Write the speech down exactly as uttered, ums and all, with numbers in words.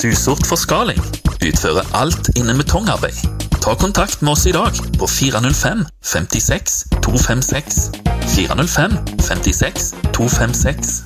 Susort Forskaling utfører alt innen betongarbeid. Ta kontakt med oss i dag på fire null fem, fem seks, to fem seks. fire null fem, fem seks, to fem seks.